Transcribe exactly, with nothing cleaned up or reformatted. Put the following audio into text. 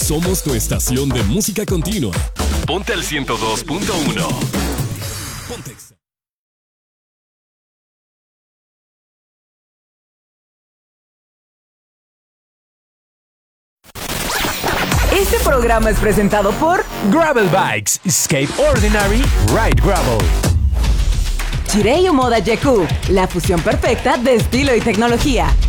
Somos tu estación de música continua. Ponte al ciento dos punto uno. Ponte. Este programa es presentado por Gravel Bikes, Escape Ordinary, Ride Gravel. Chireio Moda Yeku, la fusión perfecta de estilo y tecnología.